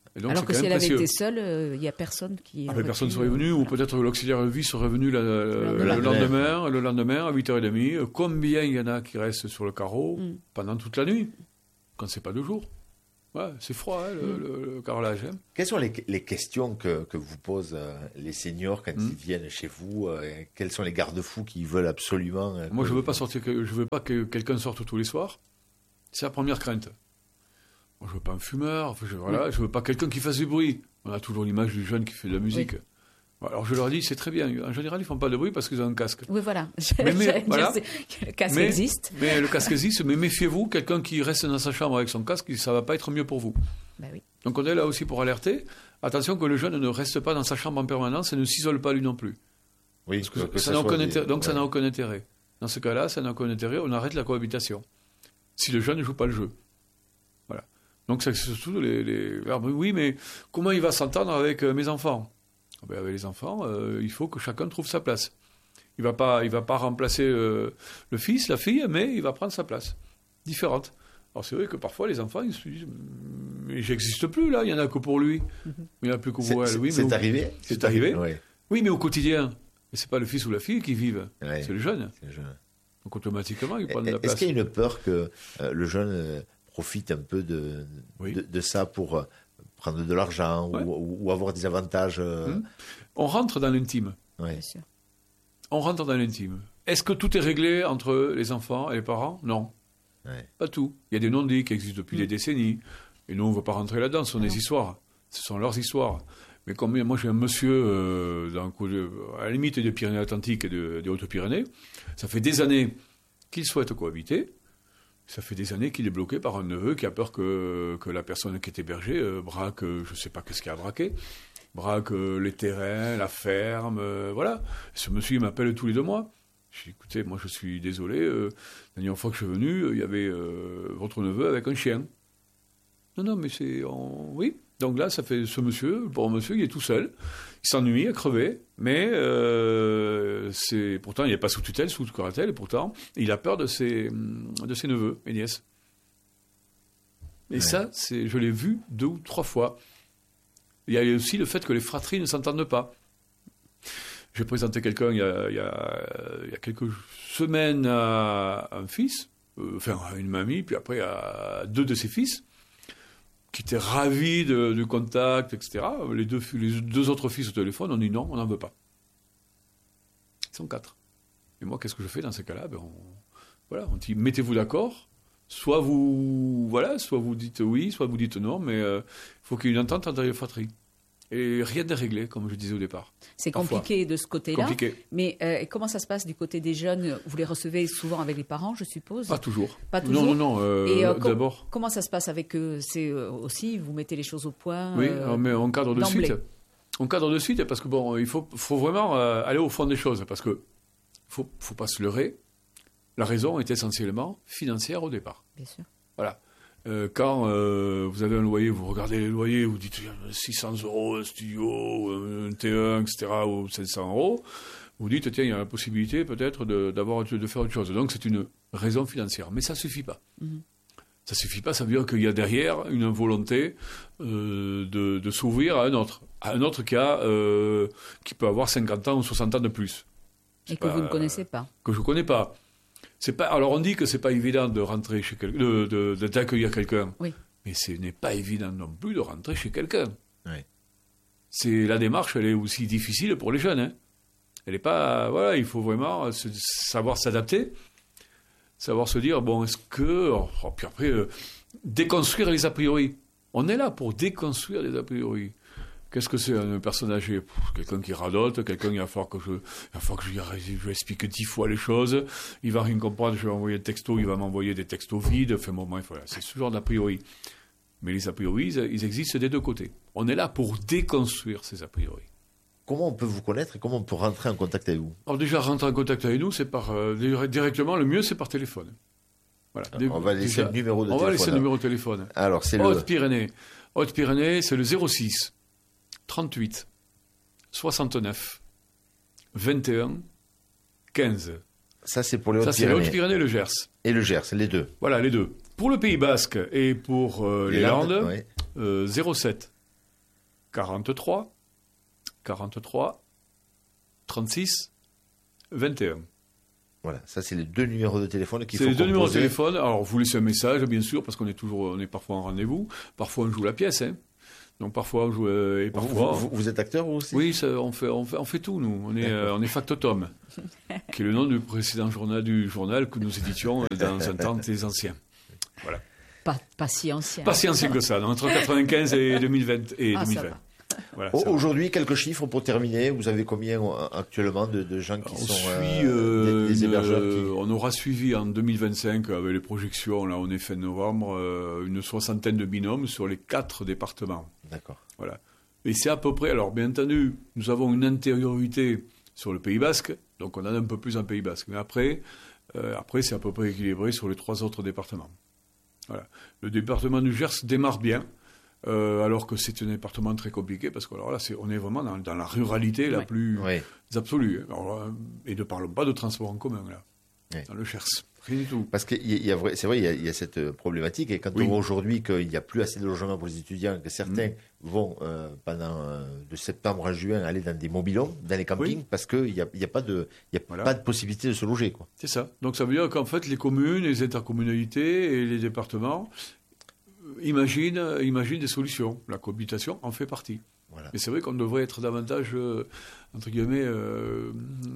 Et donc, alors que si elle précieux. avait été seule, il euh, n'y a personne qui... Ah, personne ne serait venu, voilà. ou peut-être l'auxiliaire de vie serait venu la, la, le, le, lendemain. lendemain, le lendemain à huit heures trente. Combien il y en a qui restent sur le carreau mm. pendant toute la nuit, quand c'est pas de jour? Ouais, c'est froid, hein, le, mm. le, le carrelage. Hein. Quelles sont les, les questions que, que vous posent euh, les seniors quand mm. ils viennent chez vous euh, quels sont les garde-fous qu'ils veulent absolument euh, Moi, je veux pas sortir, je veux pas que quelqu'un sorte tous les soirs. C'est la première crainte. Moi, je veux pas un fumeur. Je, voilà, oui. je veux pas quelqu'un qui fasse du bruit. On a toujours l'image du jeune qui fait de la musique. Oui. Alors je leur dis, c'est très bien. En général, ils font pas de bruit parce qu'ils ont un casque. Oui, voilà. Mais, mais, voilà. Le casque mais, existe. Mais le casque existe. Mais méfiez-vous, quelqu'un qui reste dans sa chambre avec son casque, ça va pas être mieux pour vous. Ben oui. Donc on est là aussi pour alerter. Attention que le jeune ne reste pas dans sa chambre en permanence et ne s'isole pas lui non plus. Oui. Parce que, que, que ça n'a aucun des... intérêt. Donc ouais. ça n'a aucun intérêt. Dans ce cas-là, ça n'a aucun intérêt. On arrête la cohabitation. Si le jeune ne joue pas le jeu. Voilà. Donc c'est surtout les, les... oui, mais comment il va s'entendre avec euh, mes enfants? Ben, avec les enfants, euh, il faut que chacun trouve sa place. Il va pas, il va pas remplacer euh, le fils, la fille, mais il va prendre sa place différente. Alors c'est vrai que parfois les enfants ils se disent mais j'existe plus là, il y en a que pour lui, mm-hmm. il n'y en a plus que pour elle. Oui, c'est mais arrivé. C'est, c'est arrivé. Oui. Oui, mais au quotidien, mais c'est pas le fils ou la fille qui vivent, ouais. c'est le jeune. C'est le jeune. Donc automatiquement, ils prennent de la place. Est-ce qu'il y a une peur que euh, le jeune euh, profite un peu de, oui. de, de ça pour euh, prendre de l'argent ouais. ou, ou avoir des avantages euh... mmh. On rentre dans l'intime. Ouais. Bien sûr. On rentre dans l'intime. Est-ce que tout est réglé entre les enfants et les parents? Non. Ouais. Pas tout. Il y a des non-dits qui existent depuis mmh. des décennies. Et nous, on ne veut pas rentrer là-dedans. Ce sont des histoires. Ce sont leurs histoires. Mais comme moi, j'ai un monsieur euh, dans, à la limite des Pyrénées-Atlantiques et de, des Hautes-Pyrénées. Ça fait des années qu'il souhaite cohabiter. Ça fait des années qu'il est bloqué par un neveu qui a peur que, que la personne qui est hébergée euh, braque, euh, je ne sais pas qu'est-ce qu'il a braqué, braque euh, les terrains, la ferme, euh, voilà. Ce monsieur, il m'appelle tous les deux mois. Je dis, écoutez, moi je suis désolé, euh, la dernière fois que je suis venu, il y avait euh, votre neveu avec un chien. Non, non, mais c'est... En... Oui. Donc là, ça fait ce monsieur, le pauvre monsieur, il est tout seul. Il s'ennuie à crever, mais euh, c'est, pourtant, il n'est pas sous tutelle, sous curatelle, et pourtant, il a peur de ses, de ses neveux et nièces. Et ouais. ça, c'est, je l'ai vu deux ou trois fois. Il y a aussi le fait que les fratries ne s'entendent pas. J'ai présenté quelqu'un il y a, il y a, il y a quelques semaines à un fils, euh, enfin à une mamie, puis après à deux de ses fils, qui étaient ravis de, du contact, et cetera. Les deux, les deux autres fils au téléphone ont dit non, on n'en veut pas. Ils sont quatre. Et moi, qu'est-ce que je fais dans ces cas-là? Ben on, voilà, on dit mettez-vous d'accord. Soit vous, voilà, soit vous dites oui, soit vous dites non, mais il euh, faut qu'il y ait une entente entre les fratries. Et rien n'est réglé, comme je disais au départ. C'est Parfois. compliqué de ce côté-là. Compliqué. Mais euh, comment ça se passe du côté des jeunes? Vous les recevez souvent avec les parents, je suppose? Pas toujours. Pas toujours. Non, non, non. Euh, Et euh, d'abord. Com- comment ça se passe avec eux? C'est euh, aussi, vous mettez les choses au point. Oui, euh, mais on cadre de d'emblée. suite. On cadre de suite parce que bon, il faut, faut vraiment euh, aller au fond des choses parce que faut, faut pas se leurrer. La raison est essentiellement financière au départ. Bien sûr. Voilà. Euh, quand euh, vous avez un loyer, vous regardez les loyers, vous dites six cents euros un studio, un T un, et cetera, ou cinq cents euros, vous dites tiens, il y a la possibilité peut-être de, d'avoir, de faire autre chose. Donc c'est une raison financière. Mais ça ne suffit pas. Mm-hmm. Ça ne suffit pas, ça veut dire qu'il y a derrière une volonté euh, de, de s'ouvrir à un autre. À un autre qui, a, euh, qui peut avoir cinquante ans ou soixante ans de plus. C'est Et que pas, vous ne connaissez pas. Que je ne connais pas. C'est pas, alors on dit que c'est pas évident de rentrer chez quelqu'un, de, de, de, d'accueillir quelqu'un. Oui. Mais ce n'est pas évident non plus de rentrer chez quelqu'un. Oui. C'est, la démarche, elle est aussi difficile pour les jeunes. Hein. Elle est pas, voilà, il faut vraiment se, savoir s'adapter, savoir se dire, bon, est-ce que, oh, puis après, euh, déconstruire les a priori. On est là pour déconstruire les a priori. Qu'est-ce que c'est un personne âgée? Quelqu'un qui radote, quelqu'un, il va falloir que je, il va falloir que je, je lui explique dix fois les choses. Il va rien comprendre, je vais envoyer un texto, il va m'envoyer des textos vides. Enfin, bon, bref, voilà. C'est ce genre d'a priori. Mais les a priori, ils existent des deux côtés. On est là pour déconstruire ces a priori. Comment on peut vous connaître et comment on peut rentrer en contact avec vous? Alors déjà, rentrer en contact avec nous, c'est par, euh, directement, le mieux, c'est par téléphone. Voilà. Alors, on va laisser déjà, le numéro de on téléphone. On va laisser le numéro de téléphone. Alors, c'est le... Haute-Pyrénées. Haute-Pyrénées, c'est le zéro six trente-huit soixante-neuf vingt et un quinze. Ça, c'est pour les Hautes-Pyrénées. Ça, c'est les Hautes-Pyrénées et le Gers. Et le Gers, les deux. Voilà, les deux. Pour le Pays Basque et pour euh, les, les Landes, Landes ouais. euh, zéro sept quarante-trois, quarante-trois, trente-six, vingt et un. Voilà, ça c'est les deux numéros de téléphone qu'il c'est faut les deux composer. numéros de téléphone. Alors vous laissez un message, bien sûr, parce qu'on est toujours, on est parfois en rendez-vous. Parfois on joue la pièce, hein. Donc parfois on joue euh, et parfois. Vous, vous, vous êtes acteur vous aussi? Oui, ça, on fait, on fait, on fait tout nous. On est, euh, on est Factotum, qui est le nom du précédent journal du journal que nous éditions dans un temps des anciens. Voilà. Pas, pas si ancien. Pas si ancien que ça, entre quatre-vingt-quinze et deux mille vingt et ah, deux mille vingt. Voilà, aujourd'hui, quelques chiffres pour terminer. Vous avez combien actuellement de, de gens qui on sont suit, euh, des, des une, hébergeurs qui... On aura suivi en deux mille vingt-cinq, avec les projections, là on est fin novembre, euh, une soixantaine de binômes sur les quatre départements. D'accord. Voilà. Et c'est à peu près, alors bien entendu, nous avons une antériorité sur le Pays Basque, donc on en a un peu plus en Pays Basque. Mais après, euh, après c'est à peu près équilibré sur les trois autres départements. Voilà. Le département du Gers démarre bien. Euh, alors que c'est un département très compliqué, parce que alors là, c'est, on est vraiment dans, dans la ruralité la ouais. plus ouais. absolue. Alors, euh, et ne parlons pas de transport en commun, là, ouais. dans le Gers. Rien du tout. Parce que y y a, c'est vrai, il y a, y a cette problématique, et quand oui. on voit aujourd'hui qu'il n'y a plus assez de logements pour les étudiants, que certains mmh. vont, euh, pendant euh, de septembre à juin, aller dans des mobil-homes, dans les campings, oui. parce qu'il n'y a, y a, pas de, y a voilà. pas de possibilité de se loger, quoi. C'est ça. Donc ça veut dire qu'en fait, les communes, les intercommunalités et les départements Imagine, imagine des solutions. La cohabitation en fait partie. Voilà. Mais c'est vrai qu'on devrait être davantage, euh, entre guillemets, euh,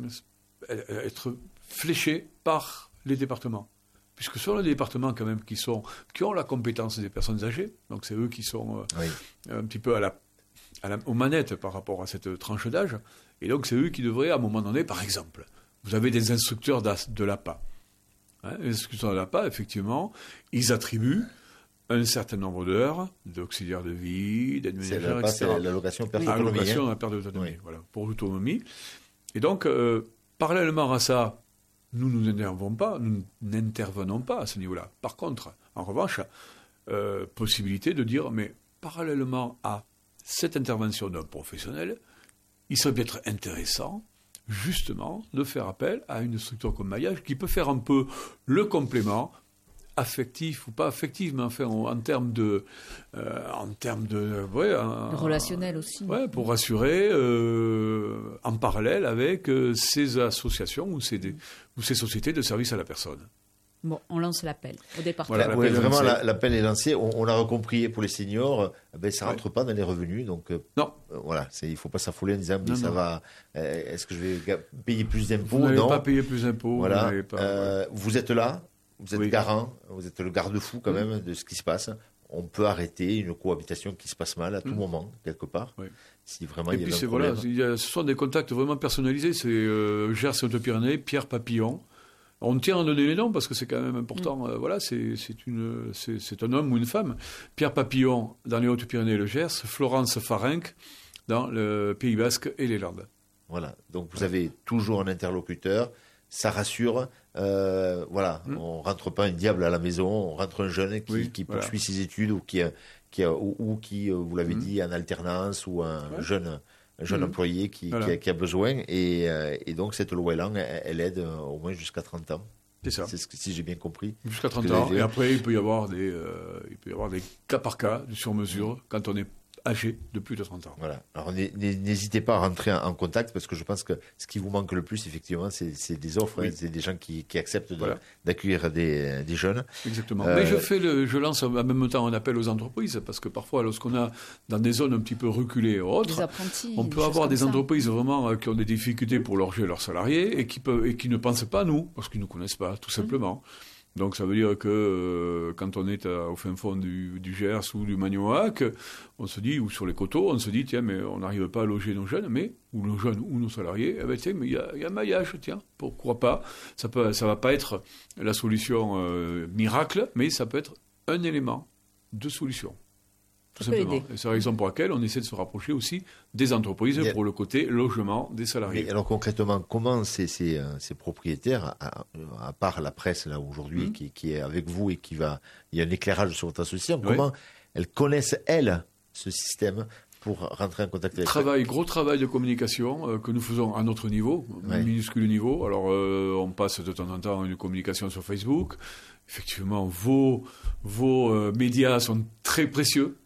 être fléché par les départements. Puisque ce sont les départements quand même qui, sont, qui ont la compétence des personnes âgées. Donc c'est eux qui sont euh, oui. un petit peu à la, à la, aux manettes par rapport à cette tranche d'âge. Et donc c'est eux qui devraient, à un moment donné, par exemple, vous avez des instructeurs de l'A P A. Hein, les instructeurs de l'A P A, effectivement, ils attribuent un certain nombre d'heures d'auxiliaires de vie, d'aide ménagère, et cetera. C'est l'allocation perte d'autonomie. L'allocation à perte d'autonomie, oui. voilà, pour l'autonomie. Et donc, euh, parallèlement à ça, nous, nous n'intervenons pas, nous n'intervenons pas à ce niveau-là. Par contre, en revanche, euh, possibilité de dire, mais parallèlement à cette intervention d'un professionnel, il serait peut-être intéressant, justement, de faire appel à une structure comme Maillage qui peut faire un peu le complément affectif ou pas affectif, mais enfin en, en termes de, euh, en termes de, ouais, un, relationnel aussi. Ouais, pour rassurer euh, en parallèle avec euh, ces associations ou ces, des, ou ces sociétés de services à la personne. Bon, on lance l'appel au département. Voilà, ouais, vraiment, la, l'appel est lancé. On, on l'a recompris pour les seniors. Ben, ça ne rentre ouais. pas dans les revenus. Donc, non. Euh, voilà, c'est, il ne faut pas s'affoler en disant mais non, ça non. va. Euh, est-ce que je vais payer plus d'impôts? Vous n'allez non. pas payer plus d'impôts. Voilà. Vous, pas, euh, ouais. vous êtes là. Vous êtes oui. garant, vous êtes le garde-fou quand même de ce qui se passe. On peut arrêter une cohabitation qui se passe mal à tout mmh. moment, quelque part, oui. si vraiment et il y a puis un c'est, problème. Voilà, il y a, ce sont des contacts vraiment personnalisés. C'est euh, Gers Haute-Pyrénées, Pierre Papillon. On tient à donner les noms parce que c'est quand même important. Mmh. Euh, voilà, c'est, c'est, une, c'est, c'est un homme ou une femme. Pierre Papillon dans les Hautes-Pyrénées et le Gers, Florence Farenc dans le Pays Basque et les Landes. Voilà, donc vous avez toujours un interlocuteur. Ça rassure, euh, voilà, mmh. on rentre pas un diable à la maison, on rentre un jeune qui, oui, qui poursuit voilà. ses études ou qui, qui ou, ou qui, vous l'avez mmh. dit, en alternance ou un ouais. jeune, un jeune mmh. employé qui, voilà. qui, a, qui a besoin. Et, et donc cette loi Elan, elle, elle aide au moins jusqu'à trente ans. C'est ça. C'est ce que, si j'ai bien compris. Jusqu'à trente ans. Et après, il peut y avoir des, euh, il peut y avoir des cas par cas, du sur-mesure, mmh. quand on est âgé de plus de trente ans. Voilà. Alors n'hésitez pas à rentrer en contact parce que je pense que ce qui vous manque le plus, effectivement, c'est, c'est des offres, oui. hein, c'est des gens qui, qui acceptent de, voilà. d'accueillir des, des jeunes. Exactement. Euh... Mais je fais le, je lance en même temps un appel aux entreprises parce que parfois, lorsqu'on a dans des zones un petit peu reculées ou autres, on peut avoir des entreprises ça. vraiment qui ont des difficultés pour loger leurs salariés et qui peuvent et qui ne pensent pas à nous parce qu'ils ne nous connaissent pas, tout simplement. Mmh. Donc ça veut dire que euh, quand on est à, au fin fond du, du Gers ou du Magnoac, on se dit, ou sur les coteaux, on se dit, tiens, mais on n'arrive pas à loger nos jeunes, mais, ou nos jeunes ou nos salariés, eh ben, tiens, mais il y a, y a un maillage, tiens, pourquoi pas? Ça peut, ça va pas être la solution euh, miracle, mais ça peut être un élément de solution. Tout simplement. Et c'est la raison pour laquelle on essaie de se rapprocher aussi des entreprises a... pour le côté logement des salariés. Mais alors concrètement, comment ces, ces, ces propriétaires, à, à part la presse là aujourd'hui mmh. qui, qui est avec vous et qui va, il y a un éclairage sur votre association, oui. comment elles connaissent elles ce système pour rentrer en contact avec travail, eux. Gros travail de communication euh, que nous faisons à notre niveau, ouais. minuscule niveau. Alors euh, on passe de temps en temps une communication sur Facebook. Effectivement, vos, vos euh, médias sont très précieux.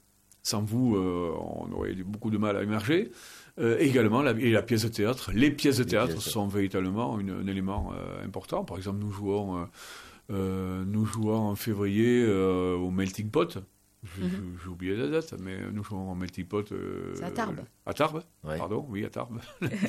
Sans vous, euh, on aurait eu beaucoup de mal à émerger. Euh, également, la, et la pièce de théâtre. Les pièces de les théâtre pièces. sont véritablement une, un élément euh, important. Par exemple, nous jouons, euh, euh, nous jouons en février euh, au Melting Pot. J'ai, mm-hmm. j'ai oublié la date, mais nous jouons au Melting Pot. Euh, C'est à Tarbes. À Tarbes, ouais. Pardon, oui, à Tarbes.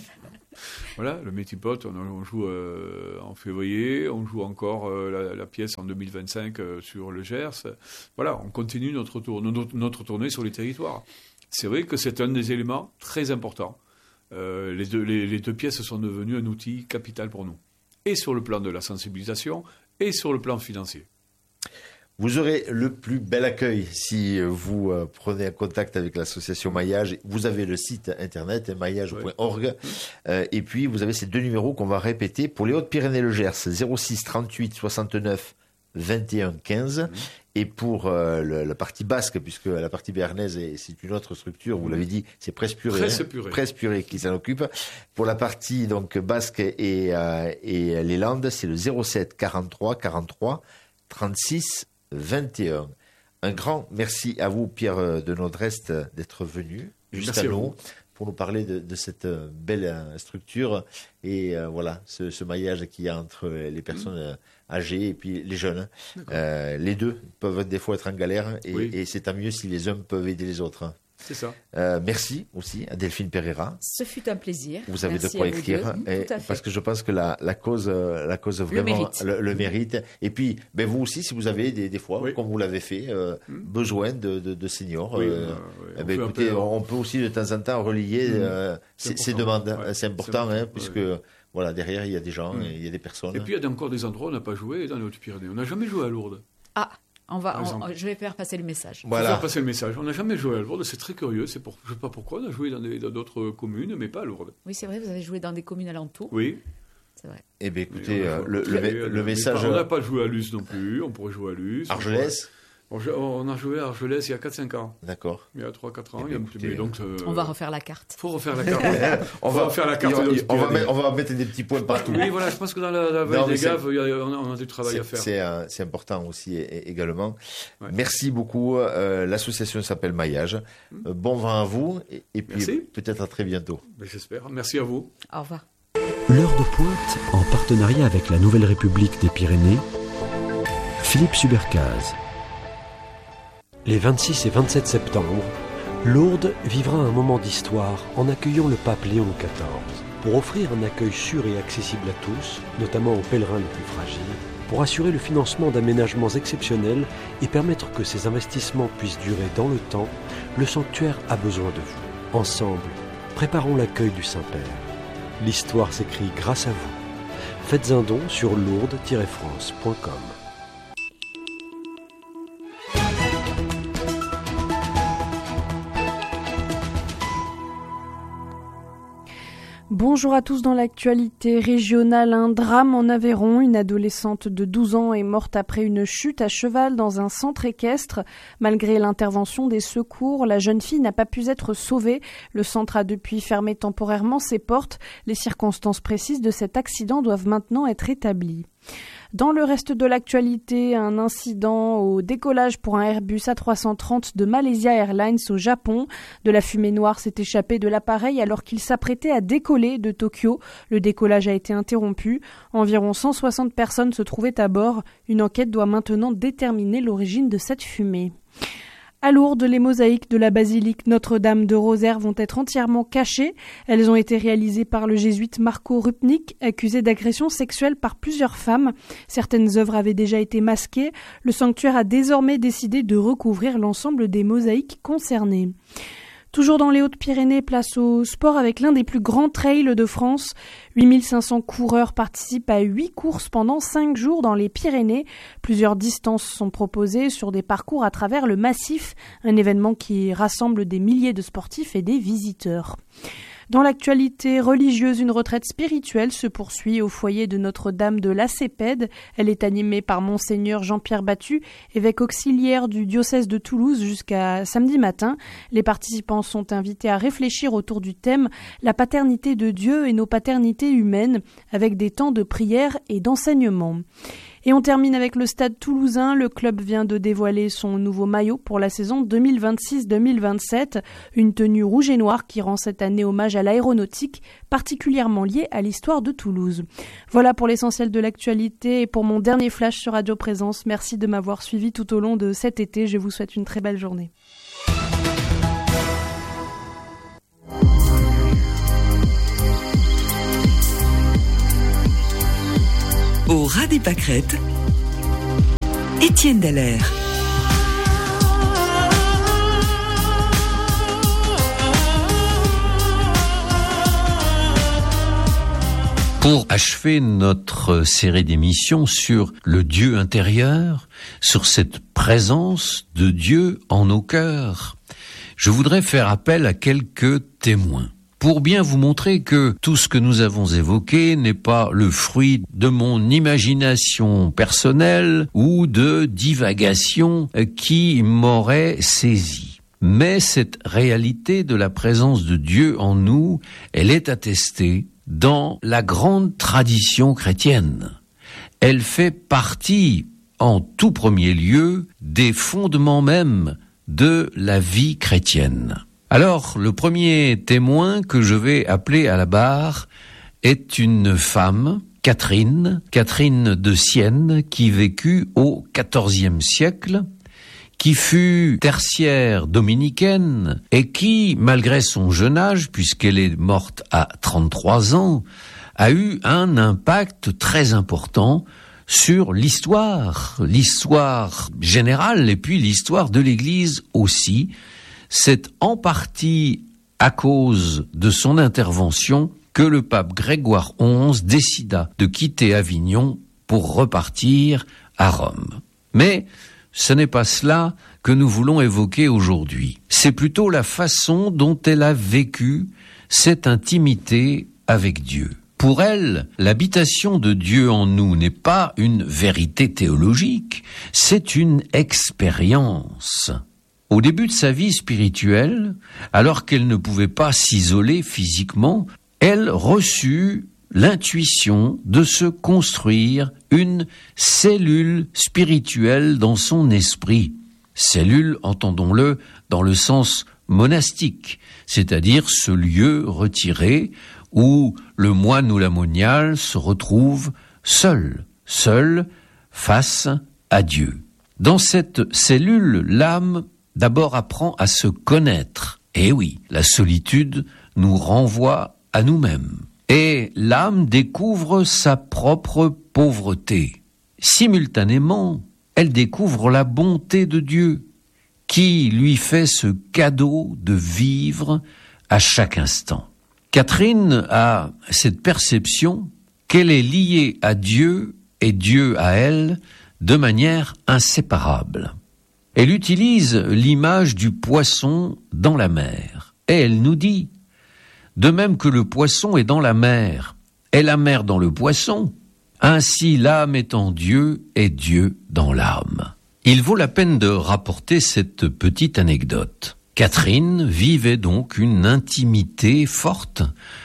Voilà, le Melting Pot, on, on joue euh, en février, on joue encore euh, la, la pièce en deux mille vingt-cinq euh, sur le Gers. Voilà, on continue notre, tour, notre, notre tournée sur les territoires. C'est vrai que c'est un des éléments très importants. Euh, les, deux, les, les deux pièces sont devenues un outil capital pour nous, et sur le plan de la sensibilisation, et sur le plan financier. Vous aurez le plus bel accueil si vous euh, prenez un contact avec l'association Maillage. Vous avez le site internet maillage point org ouais. euh, et puis vous avez ces deux numéros qu'on va répéter pour les Hautes-Pyrénées-le-Gers, zéro six trente-huit soixante-neuf vingt et un quinze mmh. et pour euh, le, la partie basque, puisque la partie béarnaise c'est une autre structure, vous l'avez dit, c'est Presse-Purée, Presse Purée. Hein, Presse-Purée qui s'en occupe. Pour la partie donc basque et, euh, et les Landes, c'est le zéro sept quarante-trois quarante-trois trente-six vingt et un. Un grand merci à vous, Pierre de Nodrest, d'être venu jusqu'à nous pour nous parler de, de cette belle structure et euh, voilà ce, ce maillage qu'il y a entre les personnes mmh. âgées et puis les jeunes. Euh, les deux peuvent des fois être en galère et, oui. et c'est tant mieux si les uns peuvent aider les autres. C'est ça. Euh, merci aussi à Delphine Pereira. Ce fut un plaisir. Vous avez merci de quoi écrire, et, parce que je pense que la, la cause, la cause vraiment le mérite. Le, le mérite. Et puis, ben vous aussi, si vous avez des, des fois, oui. comme vous l'avez fait, euh, mmh. besoin de, de, de seniors, oui, euh, oui. Eh ben, écoutez, on, on peut aussi de temps en temps relier mmh. euh, ces, ces demandes. Ouais, c'est important, c'est hein, puisque ouais. voilà, derrière il y a des gens, mmh. il y a des personnes. Et puis il y a encore des endroits où on n'a pas joué dans les Hautes-Pyrénées. On n'a jamais joué à Lourdes. Ah. On va, on, je vais faire passer le message. Voilà. Faire passer le message. On n'a jamais joué à Lourdes, c'est très curieux. C'est pour, je ne sais pas pourquoi, on a joué dans, des, dans d'autres communes, mais pas à Lourdes. Oui, c'est vrai, vous avez joué dans des communes alentours. Oui. C'est vrai. Eh bien, écoutez, euh, le, le, le, le message. On n'a pas joué à Luce non plus, on pourrait jouer à Luce. Argelès. On a joué à Argelès il y a quatre cinq ans. D'accord. Il y a trois quatre ans. Eh bien, écoutez, donc, euh, on va refaire la carte. Il faut refaire la carte. on va refaire la carte. On va, mettre, on va mettre des petits points partout. Oui, voilà, je pense que dans la, la vallée des Gaves, il y a, on a du travail c'est, à faire. C'est, euh, c'est important aussi et, également. Ouais. Merci beaucoup. Euh, l'association s'appelle Maillage. Euh, bon vent à vous et, et puis Merci. Peut-être à très bientôt. Mais j'espère. Merci à vous. Au revoir. L'heure de pointe, en partenariat avec la Nouvelle République des Pyrénées, Philippe Subercase. Les vingt-six et vingt-sept septembre, Lourdes vivra un moment d'histoire en accueillant le pape Léon quatorze. Pour offrir un accueil sûr et accessible à tous, notamment aux pèlerins les plus fragiles, pour assurer le financement d'aménagements exceptionnels et permettre que ces investissements puissent durer dans le temps, le sanctuaire a besoin de vous. Ensemble, préparons l'accueil du Saint-Père. L'histoire s'écrit grâce à vous. Faites un don sur lourdes tiret france point com. Bonjour à tous. Dans l'actualité régionale, un drame en Aveyron. Une adolescente de douze ans est morte après une chute à cheval dans un centre équestre. Malgré l'intervention des secours, la jeune fille n'a pas pu être sauvée. Le centre a depuis fermé temporairement ses portes. Les circonstances précises de cet accident doivent maintenant être établies. Dans le reste de l'actualité, un incident au décollage pour un Airbus A trois cent trente de Malaysia Airlines au Japon. De la fumée noire s'est échappée de l'appareil alors qu'il s'apprêtait à décoller de Tokyo. Le décollage a été interrompu. Environ cent soixante personnes se trouvaient à bord. Une enquête doit maintenant déterminer l'origine de cette fumée. À Lourdes, les mosaïques de la basilique Notre-Dame de Rosaire vont être entièrement cachées. Elles ont été réalisées par le jésuite Marco Rupnik, accusé d'agression sexuelle par plusieurs femmes. Certaines œuvres avaient déjà été masquées. Le sanctuaire a désormais décidé de recouvrir l'ensemble des mosaïques concernées. Toujours dans les Hautes-Pyrénées, place au sport avec l'un des plus grands trails de France. huit mille cinq cents coureurs participent à huit courses pendant cinq jours dans les Pyrénées. Plusieurs distances sont proposées sur des parcours à travers le massif, un événement qui rassemble des milliers de sportifs et des visiteurs. Dans l'actualité religieuse, une retraite spirituelle se poursuit au foyer de Notre-Dame de Lacépède. Elle est animée par Monseigneur Jean-Pierre Battu, évêque auxiliaire du diocèse de Toulouse jusqu'à samedi matin. Les participants sont invités à réfléchir autour du thème « La paternité de Dieu et nos paternités humaines » avec des temps de prière et d'enseignement. Et on termine avec le Stade Toulousain. Le club vient de dévoiler son nouveau maillot pour la saison deux mille vingt-six deux mille vingt-sept. Une tenue rouge et noire qui rend cette année hommage à l'aéronautique, particulièrement liée à l'histoire de Toulouse. Voilà pour l'essentiel de l'actualité et pour mon dernier flash sur Radio Présence. Merci de m'avoir suivi tout au long de cet été. Je vous souhaite une très belle journée. Au ras des pâquerettes, Étienne Dallaire. Pour achever notre série d'émissions sur le Dieu intérieur, sur cette présence de Dieu en nos cœurs, je voudrais faire appel à quelques témoins, pour bien vous montrer que tout ce que nous avons évoqué n'est pas le fruit de mon imagination personnelle ou de divagations qui m'auraient saisi. Mais cette réalité de la présence de Dieu en nous, elle est attestée dans la grande tradition chrétienne. Elle fait partie, en tout premier lieu, des fondements même de la vie chrétienne. Alors, le premier témoin que je vais appeler à la barre est une femme, Catherine, Catherine de Sienne, qui vécut au quatorzième siècle, qui fut tertiaire dominicaine et qui, malgré son jeune âge, puisqu'elle est morte à trente-trois ans, a eu un impact très important sur l'histoire, l'histoire générale et puis l'histoire de l'Église aussi. C'est en partie à cause de son intervention que le pape Grégoire onze décida de quitter Avignon pour repartir à Rome. Mais ce n'est pas cela que nous voulons évoquer aujourd'hui. C'est plutôt la façon dont elle a vécu cette intimité avec Dieu. Pour elle, l'habitation de Dieu en nous n'est pas une vérité théologique, c'est une expérience. Au début de sa vie spirituelle, alors qu'elle ne pouvait pas s'isoler physiquement, elle reçut l'intuition de se construire une cellule spirituelle dans son esprit. Cellule, entendons-le, dans le sens monastique, c'est-à-dire ce lieu retiré où le moine ou la moniale se retrouve seul, seul face à Dieu. Dans cette cellule, l'âme d'abord apprend à se connaître. Et oui, la solitude nous renvoie à nous-mêmes. Et l'âme découvre sa propre pauvreté. Simultanément, elle découvre la bonté de Dieu, qui lui fait ce cadeau de vivre à chaque instant. Catherine a cette perception qu'elle est liée à Dieu et Dieu à elle de manière inséparable. Elle utilise l'image du poisson dans la mer. Et elle nous dit, de même que le poisson est dans la mer, et la mer dans le poisson, ainsi l'âme est en Dieu et Dieu dans l'âme. Il vaut la peine de rapporter cette petite anecdote. Catherine vivait donc une intimité forte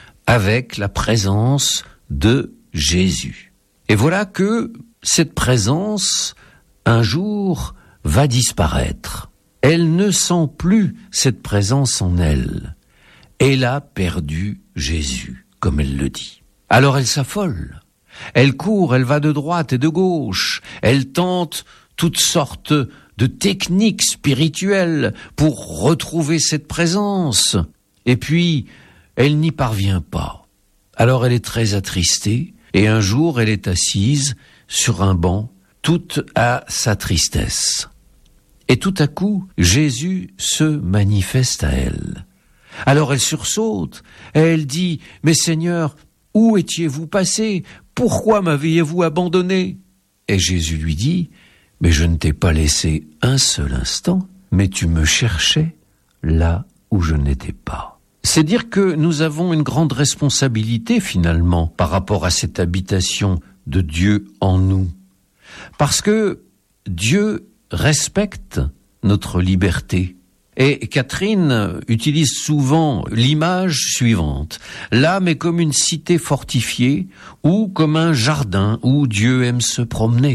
avec la présence de Jésus. Et voilà que cette présence, un jour, va disparaître. Elle ne sent plus cette présence en elle. Elle a perdu Jésus, comme elle le dit. Alors elle s'affole. Elle court, elle va de droite et de gauche. Elle tente toutes sortes de techniques spirituelles pour retrouver cette présence. Et puis, elle n'y parvient pas. Alors elle est très attristée, et un jour elle est assise sur un banc, toute à sa tristesse. Et tout à coup, Jésus se manifeste à elle. Alors elle sursaute, et elle dit, « Mais Seigneur, où étiez-vous passé? Pourquoi m'aviez-vous abandonné ?» Et Jésus lui dit, « Mais je ne t'ai pas laissé un seul instant, mais tu me cherchais là où je n'étais pas. » C'est dire que nous avons une grande responsabilité finalement par rapport à cette habitation de Dieu en nous. Parce que Dieu respecte notre liberté. Et Catherine utilise souvent l'image suivante. L'âme est comme une cité fortifiée ou comme un jardin où Dieu aime se promener.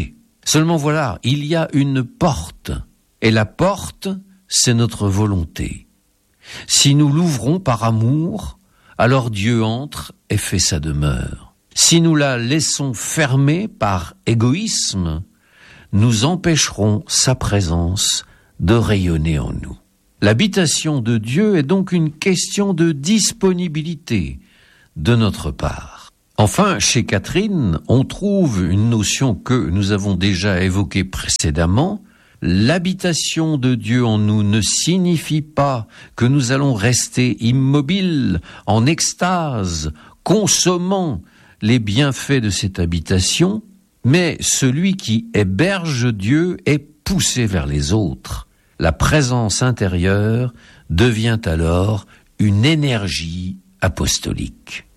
Seulement voilà, il y a une porte, et la porte, c'est notre volonté. Si nous l'ouvrons par amour, alors Dieu entre et fait sa demeure. Si nous la laissons fermer par égoïsme, nous empêcherons sa présence de rayonner en nous. L'habitation de Dieu est donc une question de disponibilité de notre part. Enfin, chez Catherine, on trouve une notion que nous avons déjà évoquée précédemment. L'habitation de Dieu en nous ne signifie pas que nous allons rester immobiles, en extase, consommant les bienfaits de cette habitation, mais celui qui héberge Dieu est poussé vers les autres. La présence intérieure devient alors une énergie apostolique.